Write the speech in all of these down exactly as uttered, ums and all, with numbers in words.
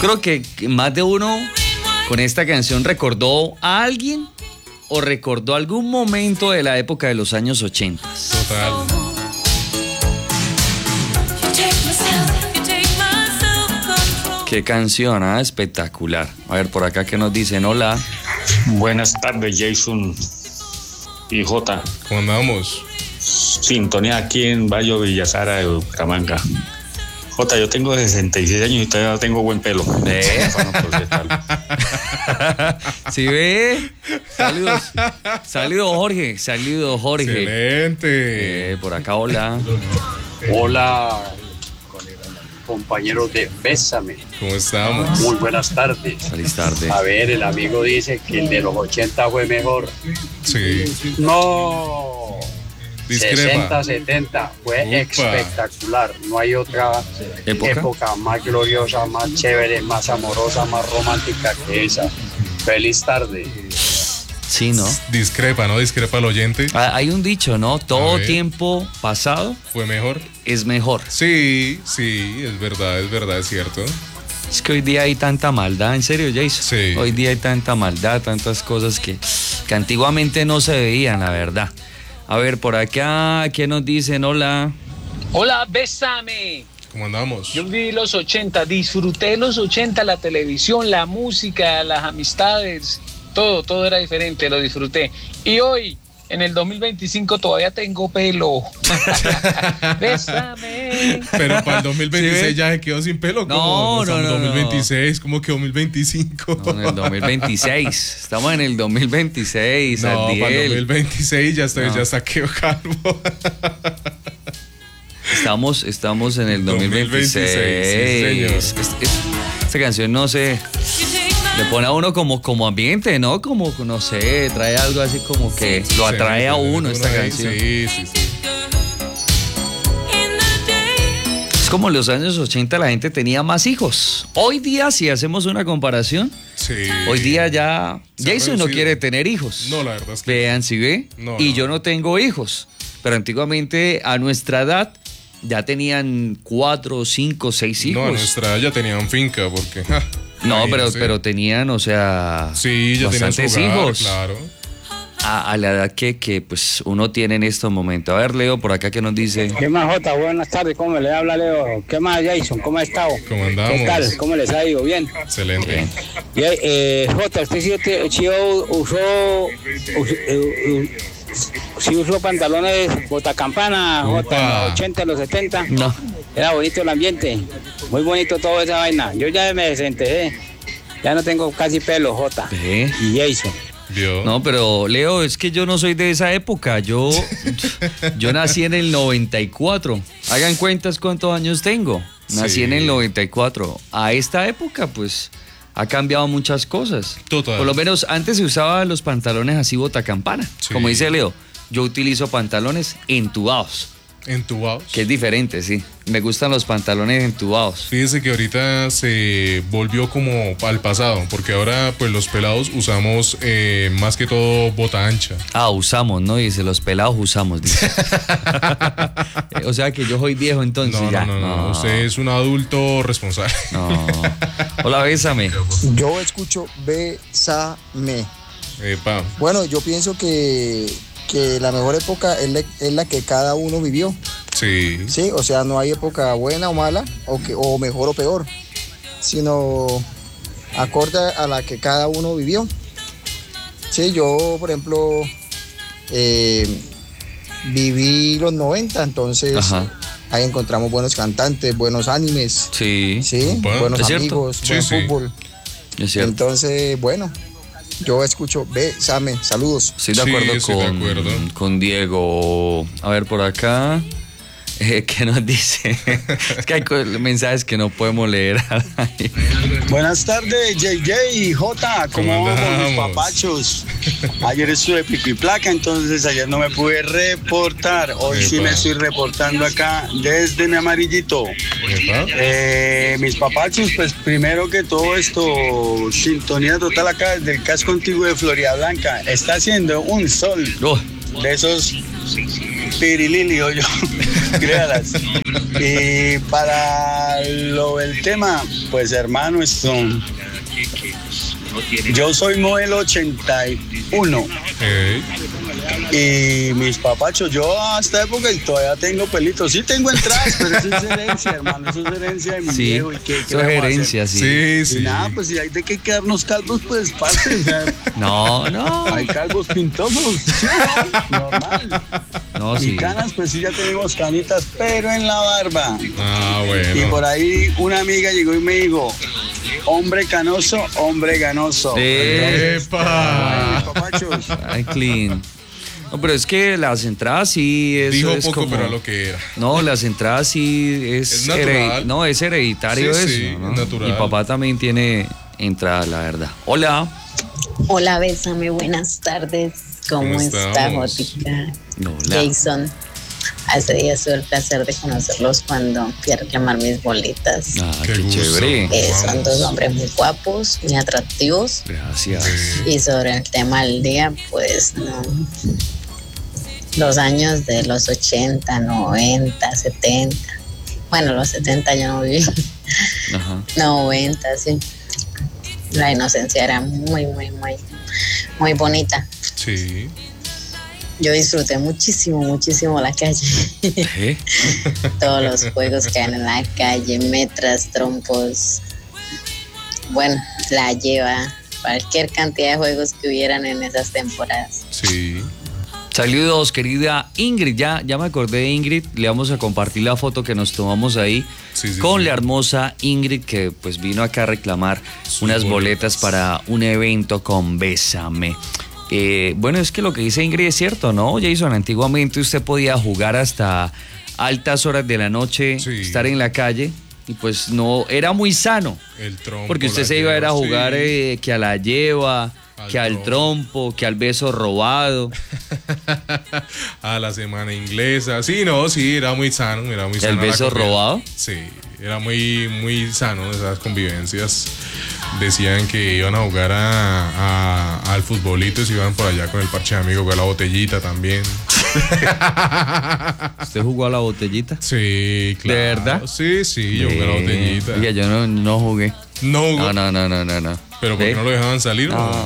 creo que más de uno con esta canción recordó a alguien o recordó algún momento de la época de los años ochenta. Total. Qué canción, ¿eh? Espectacular. A ver, por acá que nos dicen, hola. Buenas tardes, Jason y Jota. ¿Cómo andamos? Sintonía aquí en Bayo Villasara de Bucaramanga. Jota, yo tengo sesenta y seis años y todavía tengo buen pelo. ¿Eh? ¿Sí ve? Saludos. Saludos, Jorge. Saludos, Jorge. Excelente. Eh, por acá, hola. Hola, compañeros de Bésame. ¿Cómo estamos? Muy buenas tardes. Feliz tarde. A ver, el amigo dice que el de los ochenta fue mejor. Sí. No. Discrepa. sesenta, setenta fue Upa. espectacular. No hay otra ¿Época? época más gloriosa, más chévere, más amorosa, más romántica que esa. Feliz tarde. Sí, ¿no? Discrepa, ¿no? Discrepa el oyente. Ah, hay un dicho, ¿no? Todo ver. tiempo pasado ¿Fue mejor? es mejor. Sí, sí, es verdad, es verdad, es cierto. Es que hoy día hay tanta maldad, en serio, Jason. Sí. Hoy día hay tanta maldad, tantas cosas que, que antiguamente no se veían, la verdad. A ver, por acá, ¿qué nos dicen? Hola. Hola, Bésame. ¿Cómo andamos? Yo viví los ochenta, disfruté los ochenta, la televisión, la música, las amistades, todo, todo era diferente, lo disfruté. Y hoy, en el dos mil veinticinco, todavía tengo pelo. Bésame. Pero para el dos mil veintiséis ¿Sí? ya se quedó sin pelo. No, ¿Cómo? no, no, dos mil no. veintiséis, ¿cómo que dos mil veinticinco? No, en el dos mil veintiséis. Estamos en el dos mil veintiséis, No, Adiel. para el dos mil veintiséis ya estoy, No. ya está quedó calvo. Estamos, estamos en el dos mil veintiséis. dos mil veintiséis, sí, señor. Es- es- esta canción no sé, le pone a uno como, como ambiente, ¿no? Como, no sé, trae algo así como que lo atrae a uno esta ahí, canción. Sí, sí, sí. Es como en los años ochenta la gente tenía más hijos. Hoy día, si hacemos una comparación, Sí. hoy día ya Se ha Jason no reducido. quiere tener hijos. No, la verdad es que Vean si ve. No, y no. yo no tengo hijos. Pero antiguamente, a nuestra edad, ya tenían cuatro, cinco, seis hijos. no, a nuestra edad ya tenían finca porque... ja, No, pero, imagínense. pero tenían, o sea, Sí, ya tenían su bastantes hogar, hijos. claro. A, a la edad que, que pues uno tiene en estos momentos. A ver, Leo, por acá que nos dice. ¿Qué más, Jota? Buenas tardes, ¿cómo le habla, Leo? ¿Qué más, Jason? ¿Cómo ha estado? ¿Cómo andamos? ¿Qué tal? ¿Cómo les ha ido? ¿Bien? Excelente. Bien. Y, eh, Jota, ¿usted sí, te- sí usó, usó, eh, sí usó pantalones botacampana, Jota, en Upa. los ochenta, en los setenta? No. Era bonito el ambiente, muy bonito toda esa vaina. Yo ya me desenteré, ya no tengo casi pelo, Jota. Ve. Y Jason. ¿Vio? No, pero Leo, es que yo no soy de esa época. Yo, yo nací en el noventa y cuatro. Hagan cuentas cuántos años tengo. Nací Sí. en el noventa y cuatro. A esta época, pues, ha cambiado muchas cosas. Total. Por lo menos antes se usaban los pantalones así botacampana. Sí. Como dice Leo, yo utilizo pantalones entubados, Entubados. que es diferente, sí. Me gustan los pantalones entubados. Fíjese que ahorita se volvió como al pasado, porque ahora pues los pelados usamos eh, más que todo bota ancha. Ah, usamos, ¿no? Dice, los pelados usamos, dice. O sea que yo soy viejo entonces No, ya. no, no, no, usted es un adulto responsable. No. Hola, bésame. Yo escucho Bésame. Epa, Bueno, yo pienso que, que la mejor época es la, es la que cada uno vivió, sí. ¿sí? O sea, no hay época buena o mala, o, que, o mejor o peor, sino acorde a la que cada uno vivió. Sí, yo, por ejemplo, eh, viví los noventa, entonces Ajá. ahí encontramos buenos cantantes, buenos animes, Sí, ¿sí? Opa. Buenos ¿Es cierto? amigos, Sí, buen sí. fútbol. es cierto. Entonces, bueno, yo escucho Bésame. Saludos. Estoy de Sí, acuerdo, estoy de con, acuerdo. con Diego. A ver, por acá. Eh, ¿Qué nos dice? Es que hay co- mensajes que no podemos leer. Buenas tardes, J J y J. ¿Cómo ¿Cómo vamos, mis andamos? papachos? Ayer estuve pico y placa, entonces ayer no me pude reportar. Hoy sí Epa. me estoy reportando acá desde mi amarillito. Epa. Eh, mis papachos, pues primero que todo esto, sintonía total acá desde el casco antiguo de Florida Blanca. Está haciendo un sol Oh, de esos pirililio yo, créalas. Y para lo del tema, pues hermano, esto, yo soy modelo ochenta y uno. Hey. Y mis papachos, yo hasta época y todavía tengo pelitos. Sí tengo entradas, pero eso es herencia, hermano. Eso es herencia de mi Sí, viejo. ¿Y qué, eso es herencia, sí. Sí, sí. Y nada, pues si hay de qué quedarnos calvos, pues parce. O sea, No, no. hay calvos pintosos, sí, normal. No, Y sí. canas, pues sí, ya tenemos canitas, pero en la barba. Ah, bueno. Y por ahí una amiga llegó y me dijo, hombre canoso, hombre ganoso. Entonces, ¡Epa! ay, papachos. Ay, clean. No, pero es que las entradas sí es, Dijo es poco, como... pero a lo que era. No, las entradas sí es... Es natural. hered- No, es hereditario Sí, eso, sí, ¿no? es natural. Mi papá también tiene entradas, la verdad. Hola. Hola, Bésame, buenas tardes. ¿Cómo, ¿Cómo está, estamos? Jótica? Hola. Jason. Hace días tuve el placer de conocerlos cuando fui a reclamar mis boletas. Ah, Qué qué, gusto. chévere. Eh, son Vamos. dos hombres muy guapos, muy atractivos. Gracias. Sí. Y sobre el tema del día, pues no. Los años de los ochenta, noventa, setenta. Bueno, los setenta yo no viví. Ajá. noventa, sí. La inocencia era muy, muy, muy, muy bonita. Sí. Yo disfruté muchísimo, muchísimo la calle. ¿Eh? Todos los juegos que hay en la calle, metras, trompos. Bueno, la lleva, cualquier cantidad de juegos que hubieran en esas temporadas. Sí. Saludos, querida Ingrid. Ya, ya me acordé de Ingrid. Le vamos a compartir la foto que nos tomamos ahí Sí, sí, con sí. la hermosa Ingrid, que pues vino acá a reclamar Sus unas boletas. boletas para un evento con Bésame. Eh, bueno, es que lo que dice Ingrid es cierto, ¿no, Jason? Antiguamente usted podía jugar hasta altas horas de la noche, Sí. estar en la calle, y pues no, era muy sano. El trompo. Porque usted la se iba a ir a lleva, jugar sí. eh, que a la lleva, Al que al trompo. trompo, que al beso robado. A la semana inglesa. Sí, no, sí, era muy sano. Era muy ¿El sano la beso convivencia. robado? Sí, era muy, muy sano esas convivencias. Decían que iban a jugar a, a- al futbolito y se iban por allá con el parche de amigos, con la botellita también. ¿Usted jugó a la botellita? Sí, claro. ¿De verdad? Sí, sí, yo jugué a la botellita. Oiga, yo no, no jugué. No jugó. No, no, no, no, no, no. ¿Pero por qué ¿Ve? no lo dejaban salir? o No.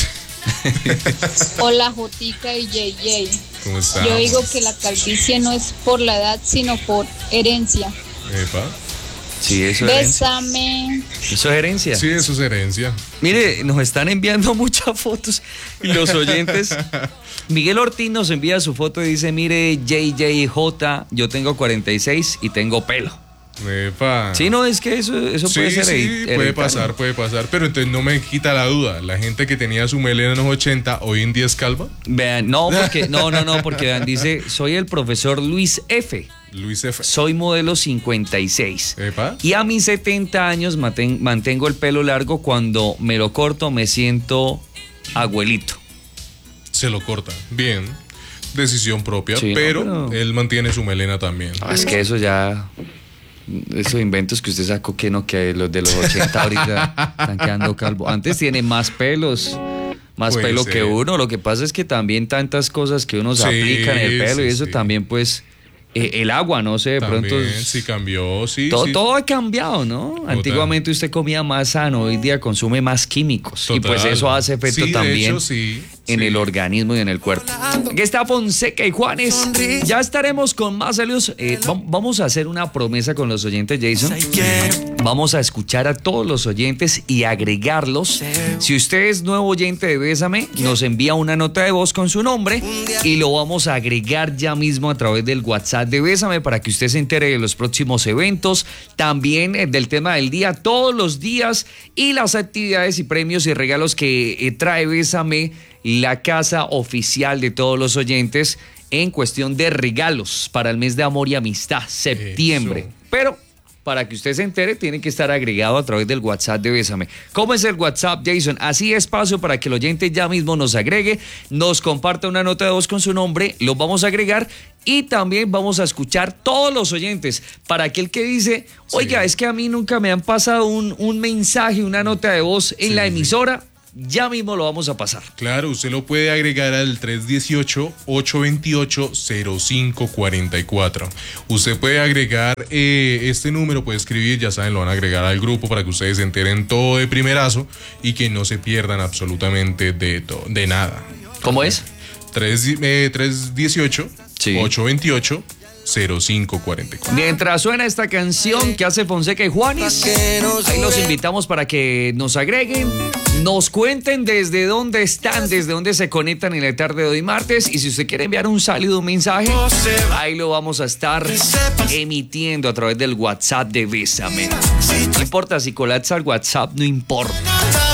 Hola, Jotica y J J. ¿Cómo está? Yo digo que la calvicie no es por la edad, sino por herencia. Epa. Sí, eso es herencia. Bésame. Eso es herencia. Sí, eso es herencia. Mire, nos están enviando muchas fotos y los oyentes. Miguel Ortiz nos envía su foto y dice, mire, J J J, yo tengo cuarenta y seis y tengo pelo. Epa. Sí, no, es que eso, eso puede Sí, ser sí, hered- puede hereditario. pasar, puede pasar. Pero entonces no me quita la duda. La gente que tenía su melena en los ochenta, hoy en día es calva. Vean, no, porque, no, no, no, porque vean, dice, soy el profesor Luis F. Luis F. Soy modelo cincuenta y seis. Epa. Y a mis setenta años maten- mantengo el pelo largo. Cuando me lo corto me siento abuelito. Se lo corta. Bien. Decisión propia. Sí, no, pero, pero- él mantiene su melena también. Ah, es que eso ya... Esos inventos que usted sacó, que no, que los de los ochenta ahorita están quedando calvos. Antes tiene más pelos, más Puede pelo ser. que uno. Lo que pasa es que también tantas cosas que uno se Sí, aplica en el pelo y sí, eso sí. también pues... eh, el agua, no sé, de También, pronto... sí cambió, sí. Todo, sí. todo ha cambiado, ¿no? Total. Antiguamente usted comía más sano, hoy día consume más químicos. Y pues Total. eso hace efecto Sí, de también hecho, sí, en sí. el organismo y en el cuerpo. Aquí está Fonseca y Juanes. Ya estaremos con más saludos. Eh, va- vamos a hacer una promesa con los oyentes, Jason. Vamos a escuchar a todos los oyentes y agregarlos. Si usted es nuevo oyente de Bésame, nos envía una nota de voz con su nombre y lo vamos a agregar ya mismo a través del WhatsApp de Bésame para que usted se entere de los próximos eventos, también eh, del tema del día, todos los días y las actividades y premios y regalos que eh, trae Bésame, la casa oficial de todos los oyentes en cuestión de regalos para el mes de amor y amistad, septiembre. Eso. Pero para que usted se entere, tiene que estar agregado a través del WhatsApp de Bésame. ¿Cómo es el WhatsApp, Jason? Así es, paso para que el oyente ya mismo nos agregue, nos comparta una nota de voz con su nombre, lo vamos a agregar y también vamos a escuchar todos los oyentes. Para aquel que dice, oiga, Sí. es que a mí nunca me han pasado un, un mensaje, una nota de voz en Sí, la sí. emisora, Ya mismo lo vamos a pasar. Claro, usted lo puede agregar al tres uno ocho, ocho dos ocho, cero cinco cuatro cuatro. Usted puede agregar eh, este número, puede escribir, ya saben, lo van a agregar al grupo para que ustedes se enteren todo de primerazo y que no se pierdan absolutamente de, to- de nada. ¿Cómo es? tres uno ocho, ocho dos ocho, cero cinco cuatro cuatro. Mientras suena esta canción que hace Fonseca y Juanes, ahí los invitamos para que nos agreguen, nos cuenten desde dónde están, desde dónde se conectan en la tarde de hoy martes, y si usted quiere enviar un saludo, un mensaje, ahí lo vamos a estar emitiendo a través del WhatsApp de Bésame. No importa si colapsa el WhatsApp, no importa.